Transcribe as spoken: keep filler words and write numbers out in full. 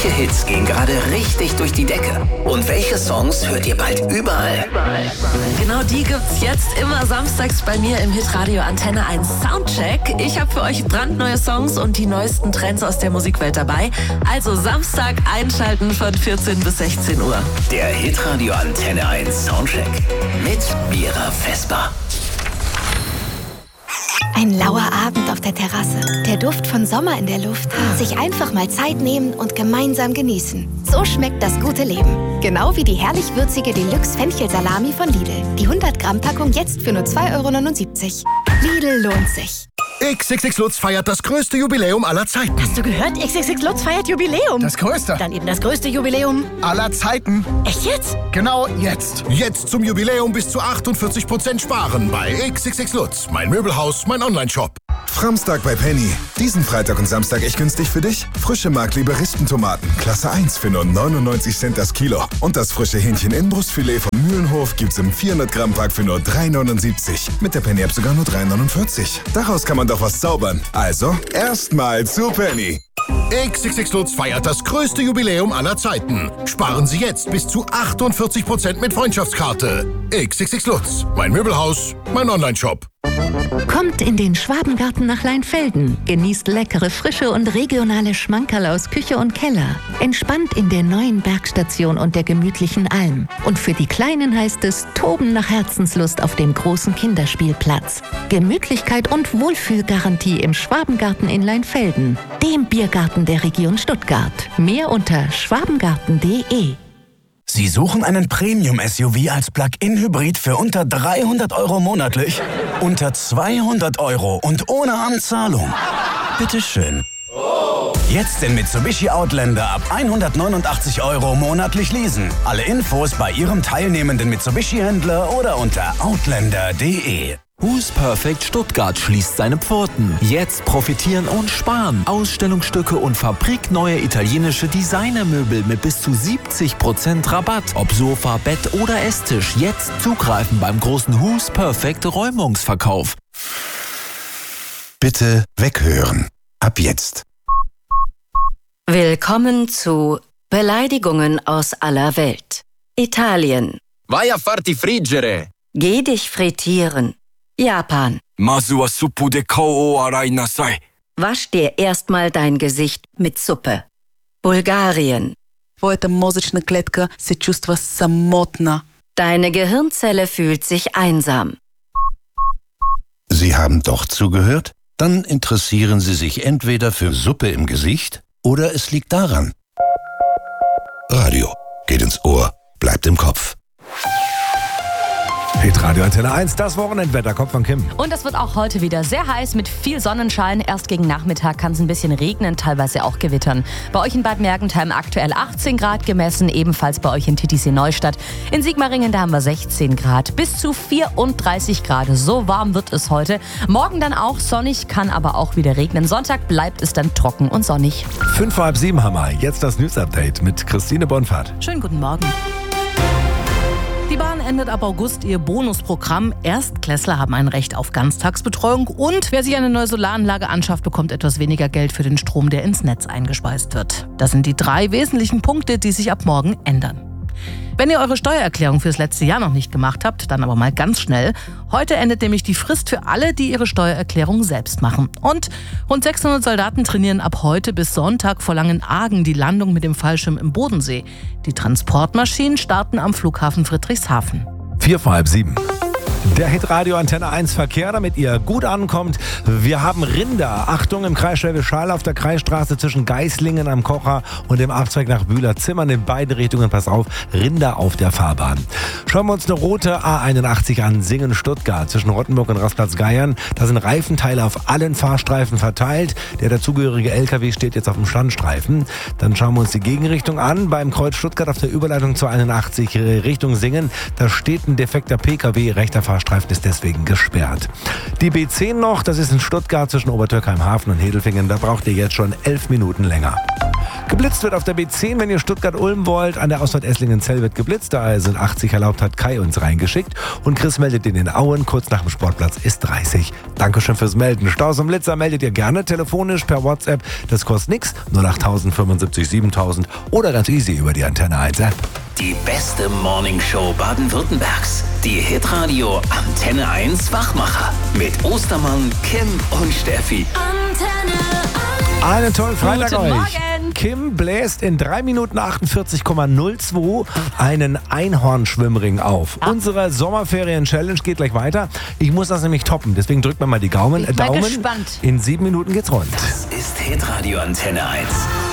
Welche Hits gehen gerade richtig durch die Decke? Und welche Songs hört ihr bald überall? Genau die gibt's jetzt immer samstags bei mir im Hitradio Antenne eins Soundcheck. Ich habe für euch brandneue Songs und die neuesten Trends aus der Musikwelt dabei. Also Samstag einschalten von vierzehn bis sechzehn Uhr. Der Hitradio Antenne eins Soundcheck mit Mira Vesper. Ein lauer Abend auf der Terrasse, der Duft von Sommer in der Luft. Sich einfach mal Zeit nehmen und gemeinsam genießen. So schmeckt das gute Leben. Genau wie die herrlich würzige Deluxe-Fenchel-Salami von Lidl. Die hundert Gramm Packung jetzt für nur zwei Euro neunundsiebzig. Lidl lohnt sich. X X X Lutz feiert das größte Jubiläum aller Zeiten. Hast du gehört? X X X Lutz feiert Jubiläum. Das größte. Dann eben das größte Jubiläum aller Zeiten. Echt jetzt? Genau jetzt. Jetzt zum Jubiläum bis zu achtundvierzig Prozent sparen bei X X X Lutz. Mein Möbelhaus, mein Onlineshop. Framstag bei Penny. Diesen Freitag und Samstag echt günstig für dich. Frische Markliebe Rispentomaten, Klasse eins für nur neunundneunzig Cent das Kilo. Und das frische Hähnchen Inbrustfilet von Mühlenhof gibt's im vierhundert Gramm Pack für nur drei neunundsiebzig. Mit der Penny-App sogar nur drei neunundvierzig. Daraus kann man doch was zaubern. Also, erstmal zu Penny. X X X Lutz feiert das größte Jubiläum aller Zeiten. Sparen Sie jetzt bis zu achtundvierzig Prozent mit Freundschaftskarte. X X X Lutz. Mein Möbelhaus, mein Onlineshop. Kommt in den Schwabengarten nach Leinfelden. Genießt leckere, frische und regionale Schmankerl aus Küche und Keller. Entspannt in der neuen Bergstation und der gemütlichen Alm. Und für die Kleinen heißt es Toben nach Herzenslust auf dem großen Kinderspielplatz. Gemütlichkeit und Wohlfühlgarantie im Schwabengarten in Leinfelden. Dem Biergarten der Region Stuttgart. Mehr unter schwabengarten punkt de. Sie suchen einen Premium-S U V als Plug-in-Hybrid für unter dreihundert Euro monatlich? Unter zweihundert Euro und ohne Anzahlung? Bitteschön. Jetzt den Mitsubishi Outlander ab hundertneunundachtzig Euro monatlich leasen. Alle Infos bei Ihrem teilnehmenden Mitsubishi-Händler oder unter outlander punkt de. Who's Perfect Stuttgart schließt seine Pforten. Jetzt profitieren und sparen. Ausstellungsstücke und fabrikneue italienische Designermöbel mit bis zu siebzig Prozent Rabatt. Ob Sofa, Bett oder Esstisch. Jetzt zugreifen beim großen Who's Perfect Räumungsverkauf. Bitte weghören. Ab jetzt. Willkommen zu Beleidigungen aus aller Welt. Italien. Vai a farti friggere. Geh dich frittieren. Japan. Masu wa suppu de kou o arai nasai. Wasch dir erstmal dein Gesicht mit Suppe. Bulgarien. Твоята мозъчна клетка се чувства самотна. Deine Gehirnzelle fühlt sich einsam. Sie haben doch zugehört? Dann interessieren Sie sich entweder für Suppe im Gesicht oder es liegt daran. Radio geht ins Ohr, bleibt im Kopf. Hitradio Antenne eins, das Wochenendwetter kommt von Kim. Und es wird auch heute wieder sehr heiß mit viel Sonnenschein. Erst gegen Nachmittag kann es ein bisschen regnen, teilweise auch gewittern. Bei euch in Bad Mergentheim aktuell achtzehn Grad gemessen, ebenfalls bei euch in Titisee-Neustadt. In Sigmaringen, da haben wir sechzehn Grad, bis zu vierunddreißig Grad. So warm wird es heute. Morgen dann auch sonnig, kann aber auch wieder regnen. Sonntag bleibt es dann trocken und sonnig. Fünf vor halb sieben haben wir. Jetzt das News-Update mit Christine Bonfahrt. Schönen guten Morgen. Die Bahn endet ab August ihr Bonusprogramm. Erstklässler haben ein Recht auf Ganztagsbetreuung und wer sich eine neue Solaranlage anschafft, bekommt etwas weniger Geld für den Strom, der ins Netz eingespeist wird. Das sind die drei wesentlichen Punkte, die sich ab morgen ändern. Wenn ihr eure Steuererklärung fürs letzte Jahr noch nicht gemacht habt, dann aber mal ganz schnell. Heute endet nämlich die Frist für alle, die ihre Steuererklärung selbst machen. Und rund sechshundert Soldaten trainieren ab heute bis Sonntag vor Langenargen die Landung mit dem Fallschirm im Bodensee. Die Transportmaschinen starten am Flughafen Friedrichshafen. Vier vor halb sieben. Der Hitradio Antenne eins Verkehr, damit ihr gut ankommt. Wir haben Rinder. Achtung, im Kreis Schwäbisch Hall auf der Kreisstraße zwischen Geislingen am Kocher und dem Abzweig nach Bühler Zimmern in beide Richtungen. Pass auf, Rinder auf der Fahrbahn. Schauen wir uns eine rote A einundachtzig an, Singen-Stuttgart zwischen Rottenburg und Rastplatz-Geiern. Da sind Reifenteile auf allen Fahrstreifen verteilt. Der dazugehörige L K W steht jetzt auf dem Standstreifen. Dann schauen wir uns die Gegenrichtung an. Beim Kreuz Stuttgart auf der Überleitung zur einundachtzig Richtung Singen. Da steht ein defekter P K W, rechter Fahrstreifen. Fahrstreifen ist deswegen gesperrt. Die B zehn noch, das ist in Stuttgart zwischen Obertürkheim Hafen und Hedelfingen. Da braucht ihr jetzt schon elf Minuten länger. Geblitzt wird auf der B zehn, wenn ihr Stuttgart-Ulm wollt. An der Ausfahrt Esslingen-Zell wird geblitzt. Da sind achtzig erlaubt, hat Kai uns reingeschickt. Und Chris meldet in den Auen, kurz nach dem Sportplatz ist dreißig. Dankeschön fürs Melden. Staus und Blitzer meldet ihr gerne telefonisch per WhatsApp. Das kostet nichts. null acht tausend fünfundsiebzig siebentausend oder ganz easy über die Antenne eins App. Die beste Morningshow Baden-Württembergs. Die Hitradio Antenne eins Wachmacher. Mit Ostermann, Kim und Steffi. Antenne eins. Einen tollen Freitag Guten euch. Morgen. Kim bläst in drei Minuten achtundvierzig Komma null zwei einen Einhornschwimmring auf. Ah. Unsere Sommerferien-Challenge geht gleich weiter. Ich muss das nämlich toppen, deswegen drückt mir mal die Daumen. Ich bin mal Daumen. gespannt. In sieben Minuten geht's rund. Das ist Hitradio Antenne eins.